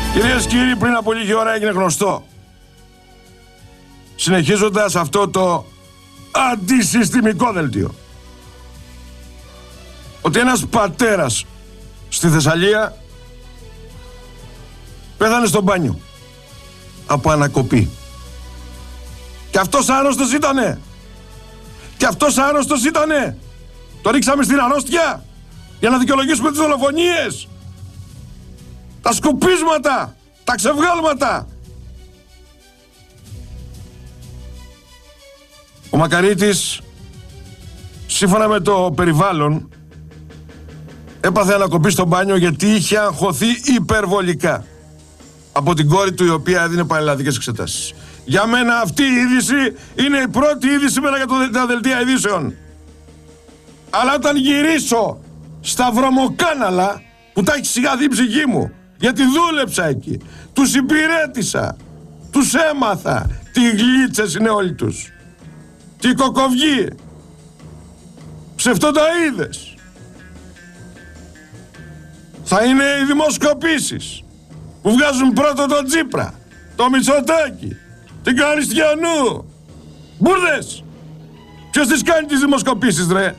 Κυρίες και κύριοι, πριν από λίγη ώρα έγινε γνωστό, συνεχίζοντας αυτό το αντισυστημικό δελτίο, ότι ένας πατέρας στη Θεσσαλία πέθανε στο μπάνιο από ανακοπή. Και αυτός άρρωστος ήτανε. Και αυτός άρρωστος ήτανε. Το ρίξαμε στην αρρώστια για να δικαιολογήσουμε τις δολοφονίες, τα σκουπίσματα, τα ξεβγάλματα. Ο Μακαρίτης, σύμφωνα με το περιβάλλον, έπαθε ανακοπή στο μπάνιο γιατί είχε αγχωθεί υπερβολικά από την κόρη του, η οποία έδινε πανελλαδικές εξετάσεις. Για μένα αυτή η είδηση είναι η πρώτη είδηση σήμερα για τα δελτία ειδήσεων. Αλλά όταν γυρίσω στα βρωμοκάναλα που τα έχει σιγαθεί η ψυχή μου, γιατί δούλεψα εκεί, τους υπηρέτησα, τους έμαθα τι γλίτσες είναι όλοι τους, τι κοκοβγεί, ψευτοταΐδες. Θα είναι οι δημοσκοπήσεις που βγάζουν πρώτο τον Τσίπρα, το Μητσοτάκη, την Καριστιανού. Μπούρδες! Ποιος τις κάνει τις δημοσκοπήσεις, ρε?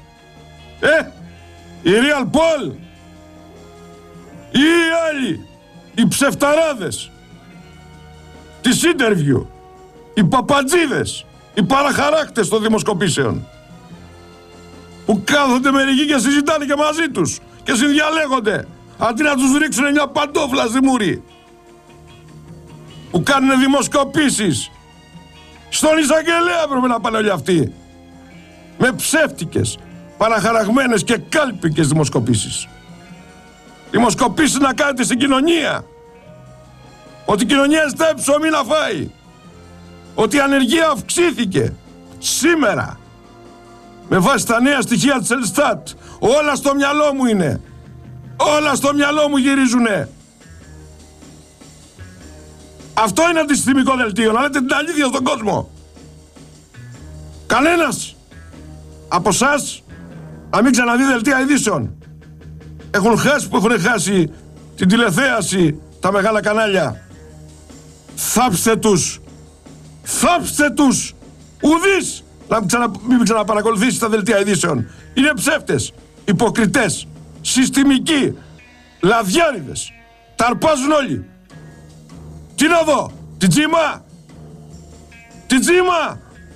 Η Real Poll ή οι άλλοι, οι ψευταράδες της Interview, οι παπατζίδες, οι παραχαράκτες των δημοσκοπήσεων, που κάθονται μερικοί και συζητάνε και μαζί τους και συνδιαλέγονται αντί να τους ρίξουν μια παντόφλα στη μούρη, που κάνουν δημοσκοπήσεις. Στον εισαγγελέα έπρεπε να πάνε όλοι αυτοί, με ψεύτικες, παραχαραγμένες και κάλπικες δημοσκοπήσεις. Δημοσκοπήσεις να κάνετε στην κοινωνία, ότι η κοινωνία ζητάει ψωμί να φάει, ότι η ανεργία αυξήθηκε σήμερα με βάση τα νέα στοιχεία της Ελστάτ. Όλα στο μυαλό μου είναι, όλα στο μυαλό μου γυρίζουνε. Αυτό είναι αντισυστημικό δελτίο, να λέτε την αλήθεια στον κόσμο. Κανένας από εσάς να μην ξαναδεί δελτία ειδήσεων. Έχουν χάσει που έχουν χάσει την τηλεθέαση τα μεγάλα κανάλια. Θάψτε τους, θάψτε τους. Ουδής να μην ξαναπαρακολουθήσει τα δελτία ειδήσεων. Είναι ψεύτες, υποκριτές, συστημικοί, λαδιάριδες. Τα αρπάζουν όλοι. Τι να δω, την Τζίμα, την Τζίμα.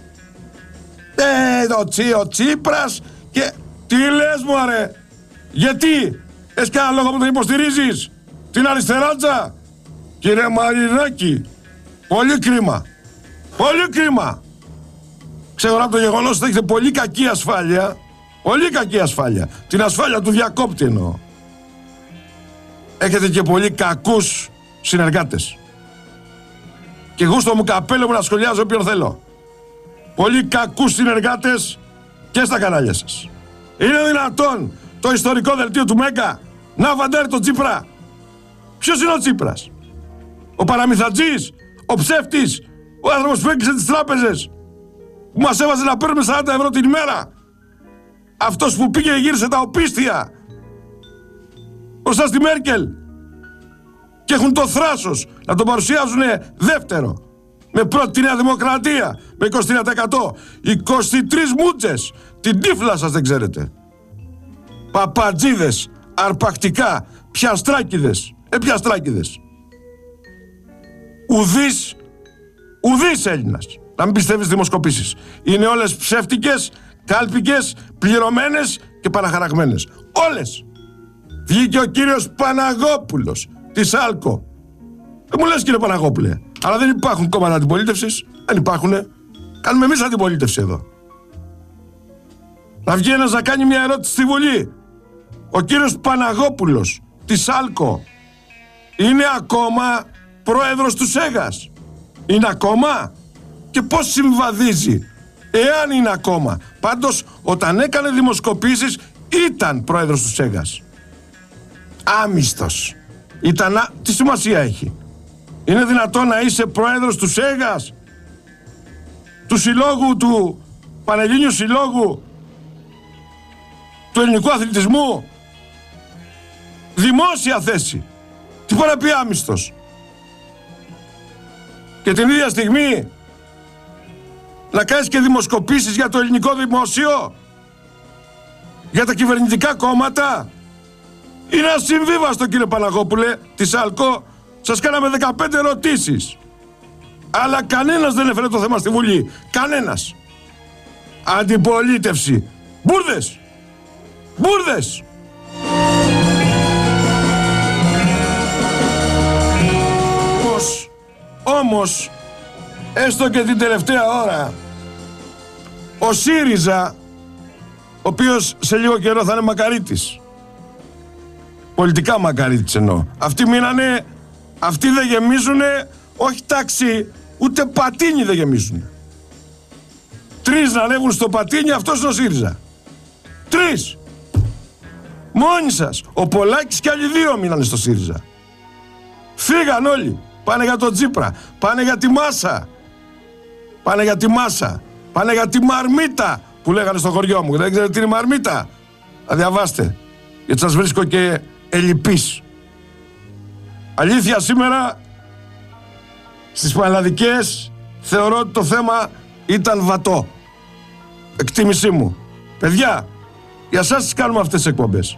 Ο Τσίπρας και... Τι λες μου αρέ, γιατί, έχεις κανένα λόγο που τον υποστηρίζεις, την αριστεράτσα? Κύριε Μαρινάκη, πολύ κρίμα, πολύ κρίμα. Ξέρω από το γεγονός ότι έχετε πολύ κακή ασφάλεια, πολύ κακή ασφάλεια, την ασφάλεια του διακόπτη εννοώ. Έχετε και πολύ κακούς συνεργάτες. Και γούστο μου καπέλο μου να σχολιάζω όποιον θέλω. Πολύ κακούς συνεργάτες και στα κανάλια σας. Είναι δυνατόν το ιστορικό δελτίο του Μέγκα να βαντάρει τον Τσίπρα? Ποιος είναι ο Τσίπρας? Ο παραμυθατζής, ο ψεύτης, ο άνθρωπος που έκλεισε τις τράπεζες, που μας έβαζε να παίρνουμε 40 ευρώ την ημέρα, αυτός που πήγε και γύρισε τα οπίστια μπροστά στη Μέρκελ και έχουν το θράσος να τον παρουσιάζουν δεύτερο, με πρώτη τη Νέα Δημοκρατία με 23%. 23 μούτσες, την τύφλα σας δεν ξέρετε. Παπατζίδες, αρπακτικά, πιαστράκιδες, πιαστράκιδες. Ουδής Έλληνας να μην πιστεύεις δημοσκοπήσεις. Είναι όλες ψεύτικες, κάλπικες, πληρωμένες και παραχαραγμένες. Όλες. Βγήκε ο κύριος Παναγόπουλος της Άλκο. Δεν μου λες, κύριε Παναγόπουλε, αλλά δεν υπάρχουν κόμματα αντιπολίτευσης. Δεν υπάρχουνε. Κάνουμε εμείς αντιπολίτευση εδώ. Να βγει ένας να κάνει μια ερώτηση στη Βουλή. Ο κύριος Παναγόπουλος της Άλκο είναι ακόμα πρόεδρος του ΣΕΓΑΣ? Είναι ακόμα? Και πώς συμβαδίζει, εάν είναι ακόμα? Πάντως όταν έκανε δημοσκοπήσεις ήταν πρόεδρος του ΣΕΓΑΣ. Άμυστος. Τι σημασία έχει? Είναι δυνατόν να είσαι πρόεδρος του ΣΕΓΑΣ, του συλλόγου, του Πανελλήνιου Συλλόγου του ελληνικού αθλητισμού? Δημόσια θέση. Τι μπορεί να πει άμυστος? Και την ίδια στιγμή να κάνεις και δημοσκοπήσεις για το ελληνικό δημόσιο, για τα κυβερνητικά κόμματα. Είναι ασυμβίβαστο, κύριε Παναγόπουλε, της ΑΛΚΟ. Σας κάναμε 15 ερωτήσεις, αλλά κανένας δεν έφερε το θέμα στη Βουλή. Κανένας. Αντιπολίτευση. Μπούρδες. Μπούρδες. Όμως, έστω και την τελευταία ώρα, ο ΣΥΡΙΖΑ, ο οποίος σε λίγο καιρό θα είναι μακαρίτης, πολιτικά μακαρίτης εννοώ, αυτοί μείνανε, αυτοί δεν γεμίζουνε, όχι ταξί, ούτε πατίνι δεν γεμίζουνε. 3 να ανέβουν στο πατίνι, αυτός είναι ο ΣΥΡΙΖΑ. 3. Μόνοι σας. Ο Πολάκης και άλλοι 2 μείνανε στο ΣΥΡΙΖΑ. Φύγαν όλοι. Πάνε για τον Τσίπρα. Πάνε για τη μάσα. Πάνε για τη μάσα. Πάνε για τη μαρμίτα που λέγανε στο χωριό μου. Δεν ξέρετε τι είναι μαρμίτα? Θα διαβάστε. Γιατί σας βρίσκω και ελλειπής. Αλήθεια, σήμερα στις πανελλαδικές θεωρώ ότι το θέμα ήταν βατό. Εκτίμησή μου. Παιδιά, για σας τις κάνουμε αυτές τις εκπομπές.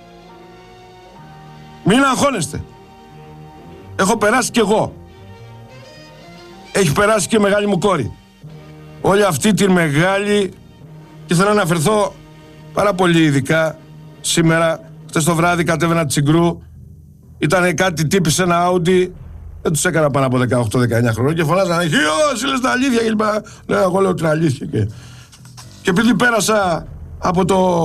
Μην αγχώνεστε. Έχω περάσει κι εγώ. Έχει περάσει και η μεγάλη μου κόρη. Όλη αυτή τη μεγάλη, και θέλω να αναφερθώ πάρα πολύ ειδικά σήμερα. Χτες το βράδυ κατέβαινα Τσιγκρού. Ήταν κάτι τύποι σε ένα Audi. Δεν τους έκανα πάνω από 18-19 χρόνια και φωνάζανε εσύ λες τα αλήθεια κλπ. Ναι, εγώ λέω την αλήθεια και επειδή πέρασα από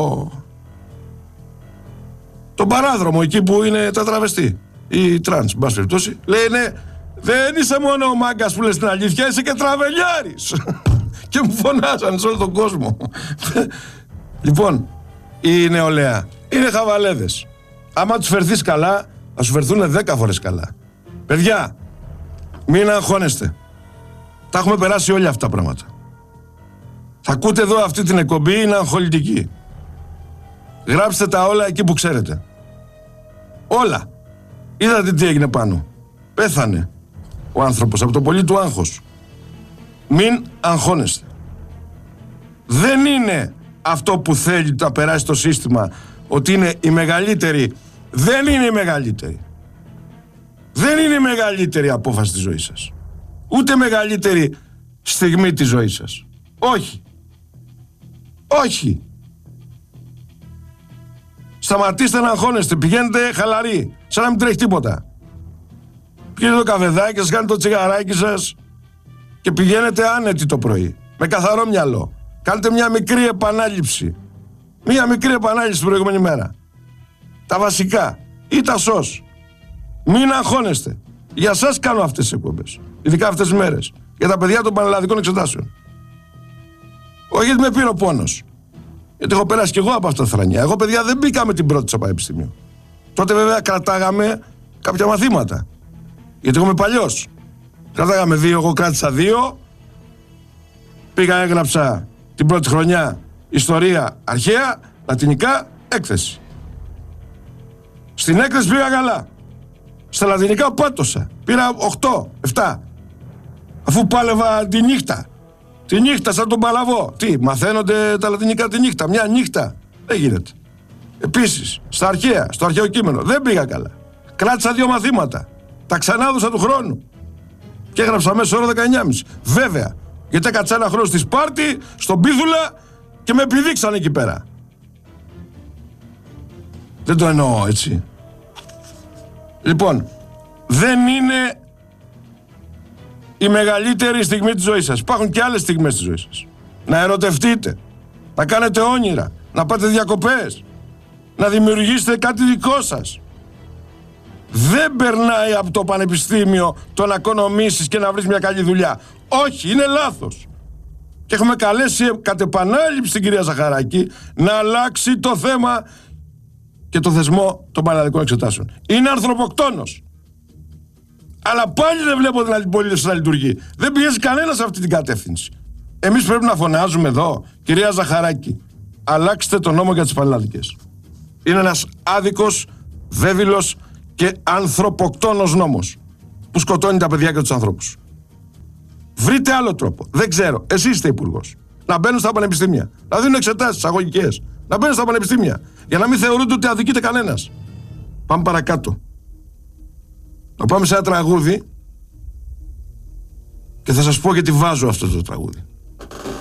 τον παράδρομο εκεί που είναι τα τραβεστή ή τρανς, μπας περιπτώσει, λέει ναι, δεν είσαι μόνο ο μάγκας που λες την αλήθεια, είσαι και τραβελιάρης. Και μου φωνάζανε σε όλο τον κόσμο. Λοιπόν, η νεολαία είναι χαβαλέδες. Άμα τους φερθείς καλά, θα σου φερθούν 10 φορές καλά. Παιδιά, μην αγχώνεστε. Τα έχουμε περάσει όλα αυτά τα πράγματα. Θα ακούτε εδώ αυτή την εκπομπή, είναι αγχολητική. Γράψτε τα όλα εκεί που ξέρετε. Όλα. Είδατε τι έγινε πάνω. Πέθανε ο άνθρωπος από το πολύ του άγχος. Μην αγχώνεστε. Δεν είναι αυτό που θέλει να περάσει το σύστημα, ότι είναι η μεγαλύτερη. Δεν είναι η μεγαλύτερη. Δεν είναι η μεγαλύτερη απόφαση της ζωής σας. Ούτε μεγαλύτερη στιγμή της ζωής σας. Όχι. Όχι. Σταματήστε να αγχώνεστε. Πηγαίνετε χαλαροί. Σαν να μην τρέχει τίποτα. Πηγαίνετε το καφεδάκι σας, κάνετε το τσιγαράκι σας και πηγαίνετε άνετοι το πρωί. Με καθαρό μυαλό. Κάντε μια μικρή επανάληψη. Μια μικρή επανάληψη την προηγούμενη μέρα. Τα βασικά. Ή τα σως. Μην αγχώνεστε. Για σας κάνω αυτές τις εκπομπές. Ειδικά αυτές τις μέρες. Για τα παιδιά των πανελλαδικών εξετάσεων. Όχι γιατί με πήρε ο πόνος. Γιατί έχω περάσει κι εγώ από αυτά τα θρανιά. Εγώ, παιδιά, δεν μπήκα με την πρώτη στο πανεπιστήμιο. Τότε, βέβαια, κρατάγαμε κάποια μαθήματα. Γιατί εγώ είμαι παλιός. Κρατάγαμε 2, εγώ κράτησα 2. Πήγα, έγραψα την πρώτη χρονιά ιστορία αρχαία, λατινικά, έκθεση. Στην έκθεση πήγα καλά. Στα λατινικά πάτωσα. Πήρα 8, 7. Αφού πάλευα τη νύχτα. Τη νύχτα σαν τον Παλαβό. Τι, μαθαίνονται τα λατινικά τη νύχτα. Μια νύχτα. Δεν γίνεται. Επίσης, στα αρχαία, στο αρχαίο κείμενο, δεν πήγα καλά. Κράτησα 2 μαθήματα. Τα ξανάδωσα του χρόνου. Και έγραψα μέσα ώρα 19,5. Βέβαια, γιατί έκατσα ένα χρόνο στη Σπάρτη, στον Πίθουλα και με επιδείξανε εκεί πέρα. Δεν το εννοώ έτσι. Λοιπόν, δεν είναι η μεγαλύτερη στιγμή της ζωής σας. Υπάρχουν και άλλες στιγμές της ζωής σας. Να ερωτευτείτε, να κάνετε όνειρα, να πάτε διακοπές, να δημιουργήσετε κάτι δικό σας. Δεν περνάει από το πανεπιστήμιο το να οικονομήσεις και να βρεις μια καλή δουλειά. Όχι, είναι λάθος. Και έχουμε καλέσει κατ' επανάληψη την κυρία Ζαχαράκη να αλλάξει το θέμα και το θεσμό των πανελλαδικών εξετάσεων. Είναι ανθρωποκτόνος. Αλλά πάλι δεν βλέπω την αντιπολίτευση να λειτουργεί. Δεν πιέζει κανένα σε αυτή την κατεύθυνση. Εμείς πρέπει να φωνάζουμε εδώ, κυρία Ζαχαράκη, αλλάξτε τον νόμο για τις πανελλαδικές. Είναι ένας άδικος, βέβηλος και ανθρωποκτόνος νόμος που σκοτώνει τα παιδιά και τους ανθρώπους. Βρείτε άλλο τρόπο. Δεν ξέρω. Εσείς είστε υπουργός. Να μπαίνουν στα πανεπιστήμια. Να δίνουν εξετάσεις αγωγικές. Να μπαίνουν στα πανεπιστήμια. Για να μην θεωρούνται ότι αδικείται κανένας. Πάμε παρακάτω. Να πάμε σε ένα τραγούδι και θα σας πω γιατί βάζω αυτό το τραγούδι.